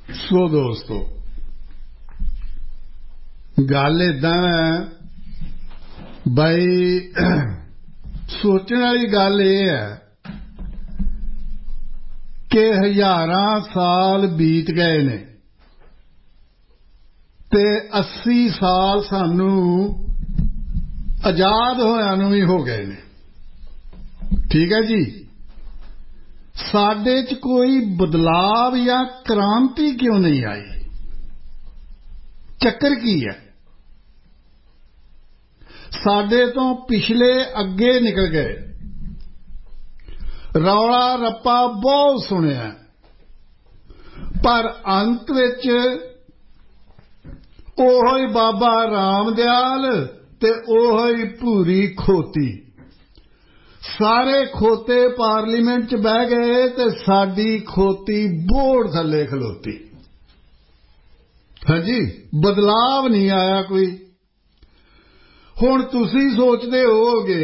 ਸੋ ਦੋਸਤੋ, ਗੱਲ ਏਦਾਂ ਹੈ ਬਈ, ਸੋਚਣ ਵਾਲੀ ਗੱਲ ਇਹ ਹੈ ਕਿ ਹਜ਼ਾਰਾਂ ਸਾਲ ਬੀਤ ਗਏ ਨੇ ਤੇ 80 ਸਾਲ ਸਾਨੂੰ ਆਜ਼ਾਦ ਹੋਇਆਂ ਨੂੰ ਵੀ ਹੋ ਗਏ ਨੇ। ਠੀਕ ਹੈ ਜੀ। ਸਾਡੇ 'ਚ ਕੋਈ ਬਦਲਾਵ ਜਾਂ ਕ੍ਰਾਂਤੀ ਕਿਉਂ ਨਹੀਂ ਆਈ? ਚੱਕਰ ਕੀ ਹੈ? ਸਾਡੇ ਤੋਂ ਪਿਛਲੇ ਅੱਗੇ ਨਿਕਲ ਗਏ, ਰੌਲਾ ਰੱਪਾ ਬਹੁਤ ਸੁਣਿਆ, ਪਰ ਅੰਤ ਵਿੱਚ ਉਹੋ ਹੀ ਬਾਬਾ ਰਾਮਦਿਆਲ ਤੇ ਉਹੋ ਹੀ ਭੂਰੀ ਖੋਤੀ, ਸਾਰੇ ਖੋਤੇ ਪਾਰਲੀਮੈਂਟ 'ਚ ਬਹਿ ਗਏ ਤੇ ਸਾਡੀ ਖੋਤੀ ਬੋਰਡ ਥੱਲੇ ਖਲੋਤੀ। ਹਾਂਜੀ, ਬਦਲਾਵ ਨਹੀਂ ਆਇਆ ਕੋਈ। ਹੁਣ ਤੁਸੀਂ ਸੋਚਦੇ ਹੋਵੋਗੇ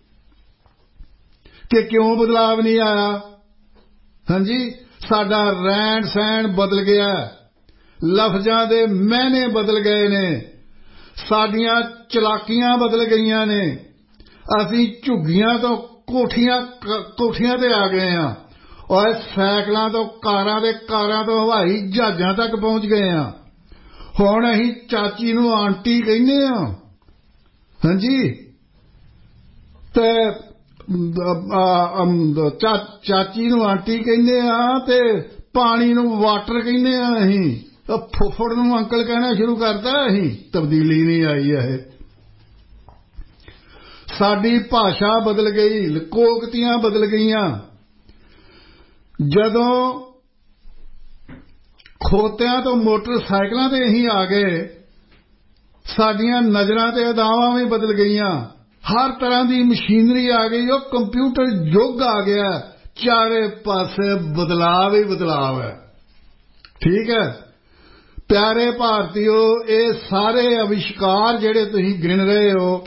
ਕਿ ਕਿਉਂ ਬਦਲਾਵ ਨਹੀਂ ਆਇਆ। ਹਾਂਜੀ, ਸਾਡਾ ਰਹਿਣ ਸਹਿਣ ਬਦਲ ਗਿਆ, ਲਫ਼ਜ਼ਾਂ ਦੇ ਮਾਇਨੇ ਬਦਲ ਗਏ ਨੇ, ਸਾਡੀਆਂ ਚਲਾਕੀਆਂ ਬਦਲ ਗਈਆਂ ਨੇ, ਅਸੀਂ ਝੁੱਗੀਆਂ ਤੋਂ ਕੋਠੀਆਂ ਤੇ ਆ ਗਏ ਹਾਂ, ਔਰ ਸਾਈਕਲਾਂ ਤੋਂ ਕਾਰਾਂ ਤੇ ਕਾਰਾਂ ਤੋਂ ਹਵਾਈ ਜਹਾਜ਼ਾਂ ਤੱਕ ਪਹੁੰਚ ਗਏ ਹਾਂ। ਹੁਣ ਅਸੀਂ ਚਾਚੀ ਨੂੰ ਆਂਟੀ ਕਹਿੰਦੇ ਹਾਂ। ਹਾਂਜੀ, ਤੇ ਚਾਚੀ ਨੂੰ ਆਂਟੀ ਕਹਿੰਦੇ ਆ ਤੇ ਪਾਣੀ ਨੂੰ ਵਾਟਰ ਕਹਿੰਦੇ ਆ। ਅਸੀਂ ਫੁੱਫੜ ਨੂੰ ਅੰਕਲ ਕਹਿਣਾ ਸ਼ੁਰੂ ਕਰਤਾ। ਅਸੀਂ ਤਬਦੀਲੀ ਨਹੀਂ ਆਈ ਹੈ। ਸਾਡੀ ਭਾਸ਼ਾ ਬਦਲ ਗਈ, ਲੋਕੋਕਤੀਆਂ ਬਦਲ ਗਈਆਂ। ਜਦੋਂ ਖੋਤਿਆਂ ਤੋਂ ਮੋਟਰਸਾਈਕਲਾਂ ਤੇ ਅਸੀਂ ਆ ਗਏ, ਸਾਡੀਆਂ ਨਜ਼ਰਾਂ ਤੇ ਅਦਾਵਾਂ ਵੀ ਬਦਲ ਗਈਆਂ। ਹਰ ਤਰ੍ਹਾਂ ਦੀ ਮਸ਼ੀਨਰੀ ਆ ਗਈ, ਉਹ ਕੰਪਿਊਟਰ ਯੁੱਗ ਆ ਗਿਆ। ਚਾਰੇ ਪਾਸੇ ਬਦਲਾਵ ਹੀ ਬਦਲਾਵ ਹੈ। ਠੀਕ ਹੈ ਪਿਆਰੇ ਭਾਰਤੀਓ, ਇਹ ਸਾਰੇ ਅਵਿਸ਼ਕਾਰ ਜਿਹੜੇ ਤੁਸੀਂ ਗਿਣ ਰਹੇ ਹੋ,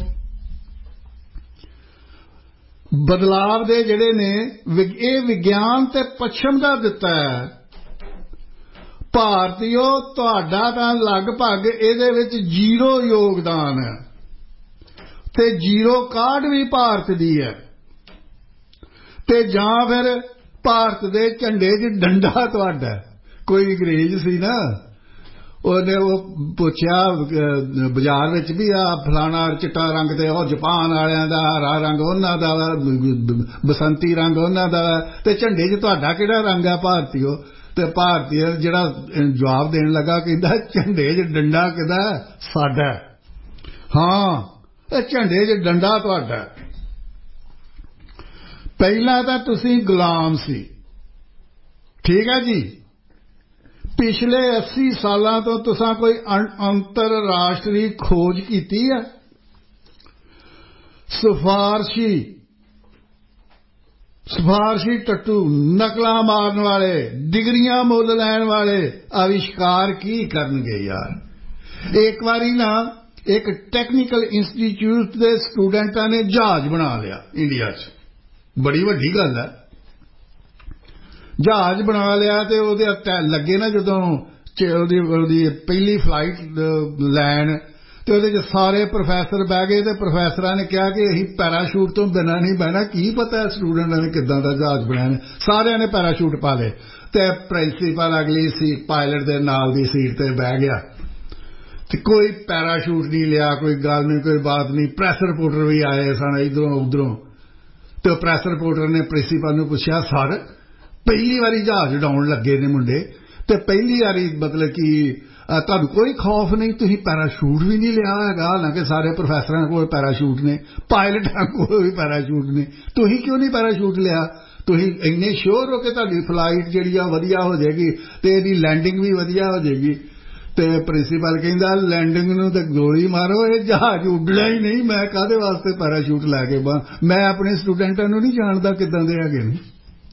ਬਦਲਾਵ ਦੇ ਜਿਹੜੇ ਨੇ, ਇਹ ਵਿਗਿਆਨ ਤੇ ਪੱਛਮ ਦਾ ਦਿੱਤਾ ਹੈ। ਭਾਰਤੀਓ, ਤੁਹਾਡਾ ਤਾਂ ਲਗਭਗ ਇਹਦੇ ਵਿੱਚ ਜ਼ੀਰੋ ਯੋਗਦਾਨ ਹੈ ਤੇ ਜ਼ੀਰੋ ਕਾਢ ਵੀ ਭਾਰਤ ਦੀ ਹੈ। ਤੇ ਜਾਂ ਫਿਰ ਭਾਰਤ ਦੇ ਝੰਡੇ 'ਚ ਡੰਡਾ ਤੁਹਾਡਾ। ਕੋਈ ਅੰਗਰੇਜ਼ ਸੀ ਨਾ, ਉਹਨੇ ਉਹ ਪੁੱਛਿਆ ਬਾਜ਼ਾਰ ਵਿੱਚ ਵੀ ਆ ਫਲਾਣਾ ਚਿੱਟਾ ਰੰਗ ਤੇ ਉਹ ਜਪਾਨ ਵਾਲਿਆਂ ਦਾ, ਹਰਾ ਰੰਗ ਉਹਨਾਂ ਦਾ, ਬਸੰਤੀ ਰੰਗ ਉਹਨਾਂ ਦਾ, ਤੇ ਝੰਡੇ 'ਚ ਤੁਹਾਡਾ ਕਿਹੜਾ ਰੰਗ ਹੈ ਭਾਰਤੀਓ? ਤੇ ਭਾਰਤੀ ਜਿਹੜਾ ਜਵਾਬ ਦੇਣ ਲੱਗਾ, ਕਹਿੰਦਾ ਝੰਡੇ 'ਚ ਡੰਡਾ ਕਿਹਦਾ? ਸਾਡਾ। ਹਾਂ, ਇਹ ਝੰਡੇ 'ਚ ਡੰਡਾ ਤੁਹਾਡਾ। ਪਹਿਲਾਂ ਤਾਂ ਤੁਸੀਂ ਗੁਲਾਮ ਸੀ। ਠੀਕ ਹੈ ਜੀ। ਪਿਛਲੇ 80 ਸਾਲਾਂ ਤੋਂ ਤੁਸੀਂ ਕੋਈ ਅੰਤਰਰਾਸ਼ਟਰੀ ਖੋਜ ਕੀਤੀ ਹੈ? ਸਿਫਾਰਸ਼ੀ ਟੱਟੂ, ਨਕਲਾਂ ਮਾਰਨ ਵਾਲੇ, ਡਿਗਰੀਆਂ ਮੁੱਲ ਲੈਣ ਵਾਲੇ ਅਵਿਸ਼ਕਾਰ ਕੀ ਕਰਨਗੇ ਯਾਰ? ਇੱਕ ਵਾਰੀ ਨਾ ਇੱਕ ਟੈਕਨੀਕਲ ਇੰਸਟੀਚਿਊਟ ਦੇ ਸਟੂਡੈਂਟਾਂ ਨੇ ਜਹਾਜ਼ ਬਣਾ ਲਿਆ ਇੰਡੀਆ 'ਚ। ਬੜੀ ਵੱਡੀ ਗੱਲ ਹੈ। ਜਹਾਜ਼ ਬਣਾ ਲਿਆ ਤੇ ਉਹਦੇ ਲੱਗੇ ਨਾ ਜਦੋਂ ਉਹਦੀ ਪਹਿਲੀ ਫਲਾਈਟ ਲੈਣ, ਤੇ ਉਹਦੇ 'ਚ ਸਾਰੇ ਪ੍ਰੋਫੈਸਰ ਬਹਿ ਗਏ ਤੇ ਪ੍ਰੋਫੈਸਰਾਂ ਨੇ ਕਿਹਾ ਕਿ ਅਸੀਂ ਪੈਰਾਸ਼ੂਟ ਤੋਂ ਬਿਨਾਂ ਨਹੀਂ ਬਹਿਣਾ। ਕੀ ਪਤਾ ਸਟੂਡੈਂਟਾਂ ਨੇ ਕਿੱਦਾਂ ਦਾ ਜਹਾਜ਼ ਬਣਾਇਆ। ਸਾਰਿਆਂ ਨੇ ਪੈਰਾਸ਼ੂਟ ਪਾ ਲਏ ਤੇ ਪ੍ਰਿੰਸੀਪਲ ਅਗਲੀ ਸੀਟ, ਪਾਇਲਟ ਦੇ ਨਾਲ ਦੀ ਸੀਟ ਤੇ ਬਹਿ ਗਿਆ ਤੇ ਕੋਈ ਪੈਰਾਸ਼ੂਟ ਨਹੀਂ ਲਿਆ। ਕੋਈ ਗੱਲ ਨਹੀਂ, ਕੋਈ ਬਾਤ ਨਹੀਂ। ਪ੍ਰੈਸ ਰਿਪੋਰਟਰ ਵੀ ਆਏ ਸਨ ਇੱਧਰੋਂ ਉੱਧਰੋਂ, ਤੇ ਪ੍ਰੈਸ ਰਿਪੋਰਟਰ ਨੇ ਪ੍ਰਿੰਸੀਪਲ ਨੂੰ ਪੁੱਛਿਆ, ਸਰ ਪਹਿਲੀ ਵਾਰੀ ਜਹਾਜ਼ ਉਡਾਉਣ ਲੱਗੇ ਨੇ ਮੁੰਡੇ, ਤੇ ਪਹਿਲੀ ਵਾਰੀ ਮਤਲਬ ਕਿ ਤੁਹਾਨੂੰ ਕੋਈ ਖੌਫ ਨਹੀਂ? ਤੁਸੀਂ ਪੈਰਾਸ਼ੂਟ ਵੀ ਨਹੀਂ ਲਿਆ ਹੈਗਾ, ਹਾਲਾਂਕਿ ਸਾਰੇ ਪ੍ਰੋਫੈਸਰਾਂ ਕੋਲ ਪੈਰਾਸ਼ੂਟ ਨੇ, ਪਾਇਲਟਾਂ ਕੋਲ ਵੀ ਪੈਰਾਸ਼ੂਟ ਨੇ। ਤੁਸੀਂ ਕਿਉਂ ਨਹੀਂ ਪੈਰਾਸ਼ੂਟ ਲਿਆ? ਤੁਸੀਂ ਇੰਨੇ ਸ਼ੋਰ ਹੋ ਕਿ ਤੁਹਾਡੀ ਫਲਾਈਟ ਜਿਹੜੀ ਆ ਵਧੀਆ ਹੋ ਜਾਏਗੀ ਤੇ ਇਹਦੀ ਲੈਂਡਿੰਗ ਵੀ ਵਧੀਆ ਹੋ ਜਾਏਗੀ? ਤੇ ਪ੍ਰਿੰਸੀਪਲ ਕਹਿੰਦਾ, ਲੈਂਡਿੰਗ ਨੂੰ ਤਾਂ ਗੋਲੀ ਮਾਰੋ, ਇਹ ਜਹਾਜ਼ ਉੱਡਣਾ ਹੀ ਨਹੀਂ। ਮੈਂ ਕਾਹਦੇ ਵਾਸਤੇ ਪੈਰਾਸ਼ੂਟ ਲੈ ਕੇ ਮੈਂ ਆਪਣੇ ਸਟੂਡੈਂਟਾਂ ਨੂੰ ਨਹੀਂ ਜਾਣਦਾ ਕਿੱਦਾਂ ਦੇ ਹੈਗੇ ਨੇ।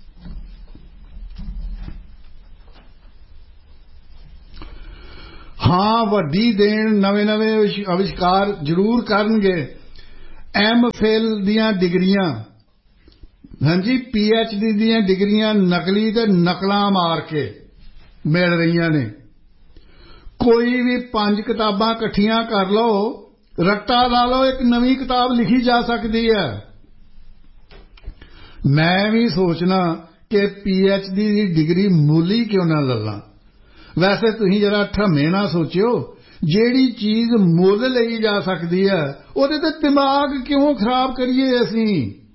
ਹਾਂ, ਵੱਡੀ ਦੇਣ ਨਵੇਂ ਅਵਿਸ਼ਕਾਰ ਜ਼ਰੂਰ ਕਰਨਗੇ। ਐਮਫਿਲ ਦੀਆਂ ਡਿਗਰੀਆਂ, ਹਾਂਜੀ, PhD ਦੀਆਂ ਡਿਗਰੀਆਂ ਨਕਲੀ ਤੇ ਨਕਲਾਂ ਮਾਰ ਕੇ ਮਿਲ ਰਹੀਆਂ ਨੇ। ਕੋਈ ਵੀ 5 ਕਿਤਾਬਾਂ ਇਕੱਠੀਆਂ ਕਰ ਲਓ, ਰੱਟਾ ਲਾ ਲਓ, ਇੱਕ ਨਵੀਂ ਕਿਤਾਬ ਲਿਖੀ ਜਾ ਸਕਦੀ ਹੈ। ਮੈਂ ਵੀ ਸੋਚਣਾ ਕਿ PhD ਦੀ ਡਿਗਰੀ ਮੁੱਲ ਹੀ ਕਿਉਂ ਨਾ ਲੱਲਾਂ। ਵੈਸੇ ਤੁਸੀਂ ਜਰਾ ਠਰਮੇ ਨਾ ਸੋਚਿਓ, ਜਿਹੜੀ ਚੀਜ਼ ਮੁੱਲ ਲਈ ਜਾ ਸਕਦੀ ਹੈ ਉਹਦੇ ਤੇ ਦਿਮਾਗ ਕਿਉਂ ਖਰਾਬ ਕਰੀਏ ਅਸੀਂ।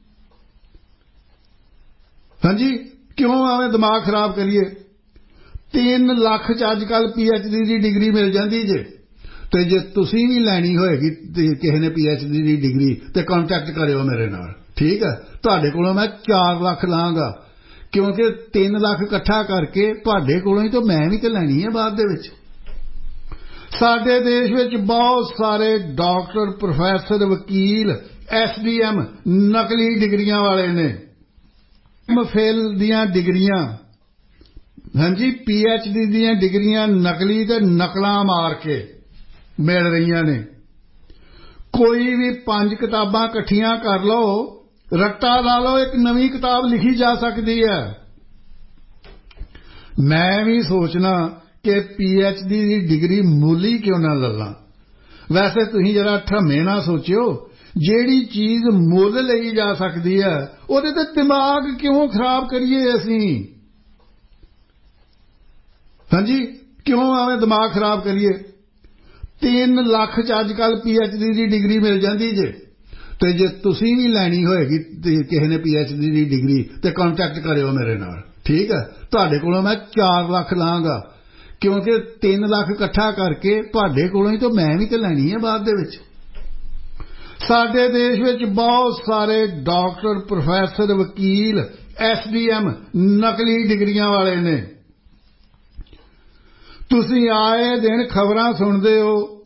ਹਾਂਜੀ, ਕਿਉਂ ਐਵੇਂ ਦਿਮਾਗ ਖਰਾਬ ਕਰੀਏ। 3 ਲੱਖ ਚ ਅੱਜ ਕੱਲ PhD ਦੀ ਡਿਗਰੀ ਮਿਲ ਜਾਂਦੀ ਜੇ। ਤੇ ਜੇ ਤੁਸੀਂ ਵੀ ਲੈਣੀ ਹੋਏਗੀ ਕਿਸੇ ਨੇ PhD ਦੀ ਡਿਗਰੀ ਤੇ ਕੰਟੈਕਟ ਕਰਿਓ ਮੇਰੇ ਨਾਲ, ਠੀਕ ਹੈ। ਤੁਹਾਡੇ ਕੋਲੋਂ ਮੈਂ 4 ਲੱਖ ਲਾਂਗਾ, ਕਿਉਂਕਿ 3 ਲੱਖ ਇਕੱਠਾ ਕਰਕੇ ਤੁਹਾਡੇ ਕੋਲੋਂ ਹੀ ਤਾਂ ਮੈਂ ਵੀ ਤੇ ਲੈਣੀ ਹੈ ਬਾਅਦ ਦੇ ਵਿੱਚ। ਸਾਡੇ ਦੇਸ਼ ਵਿੱਚ ਬਹੁਤ ਸਾਰੇ ਡਾਕਟਰ, ਪ੍ਰੋਫੈਸਰ, ਵਕੀਲ, SDM ਨਕਲੀ ਡਿਗਰੀਆਂ ਵਾਲੇ ਨੇ। MPhil ਦੀਆਂ ਡਿਗਰੀਆਂ, ਹਾਂਜੀ, PhD ਦੀਆਂ ਡਿਗਰੀਆਂ ਨਕਲੀ ਤੇ ਨਕਲਾਂ ਮਾਰ ਕੇ ਮਿਲ ਰਹੀਆਂ ਨੇ। ਕੋਈ ਵੀ 5 ਕਿਤਾਬਾਂ ਇਕੱਠੀਆਂ ਕਰ ਲਓ, ਰੱਟਾ ਲਾ ਲਓ, ਇੱਕ ਨਵੀਂ ਕਿਤਾਬ ਲਿਖੀ ਜਾ ਸਕਦੀ ਹੈ। ਮੈਂ ਵੀ ਸੋਚਣਾ ਕਿ PhD ਦੀ ਡਿਗਰੀ ਮੁੱਲ ਹੀ ਕਿਉਂ ਨਾ ਲੱਲਾਂ। ਵੈਸੇ ਤੁਸੀਂ ਜਰਾ ਠਰਮੇ ਨਾ ਸੋਚਿਓ, ਜਿਹੜੀ ਚੀਜ਼ ਮੁੱਲ ਲਈ ਜਾ ਸਕਦੀ ਹੈ ਉਹਦੇ ਤੇ ਦਿਮਾਗ ਕਿਉਂ ਖਰਾਬ ਕਰੀਏ ਅਸੀਂ। ਹਾਂਜੀ, ਕਿਉਂ ਐਵੇਂ ਦਿਮਾਗ ਖਰਾਬ ਕਰੀਏ। 3 ਲੱਖ ਚ ਅੱਜ ਕੱਲ PhD ਦੀ ਡਿਗਰੀ ਮਿਲ ਜਾਂਦੀ ਜੇ। ਤੇ ਜੇ ਤੁਸੀਂ ਵੀ ਲੈਣੀ ਹੋਏਗੀ ਕਿਸੇ ਨੇ PhD ਦੀ ਡਿਗਰੀ ਤੇ ਕੰਟੈਕਟ ਕਰਿਓ ਮੇਰੇ ਨਾਲ, ਠੀਕ ਹੈ। ਤੁਹਾਡੇ ਕੋਲੋਂ ਮੈਂ 4 ਲੱਖ ਲਾਂਗਾ, ਕਿਉਂਕਿ 3 ਲੱਖ ਇਕੱਠਾ ਕਰਕੇ ਤੁਹਾਡੇ ਕੋਲੋਂ ਹੀ ਤਾਂ ਮੈਂ ਵੀ ਤੇ ਲੈਣੀ ਹੈ ਬਾਅਦ ਦੇ ਵਿੱਚ। ਸਾਡੇ ਦੇਸ਼ ਵਿੱਚ ਬਹੁਤ ਸਾਰੇ ਡਾਕਟਰ, ਪ੍ਰੋਫੈਸਰ, ਵਕੀਲ, SDM ਨਕਲੀ ਡਿਗਰੀਆਂ ਵਾਲੇ ਨੇ। ਤੁਸੀਂ ਆਏ ਦਿਨ ਖਬਰਾਂ ਸੁਣਦੇ ਹੋ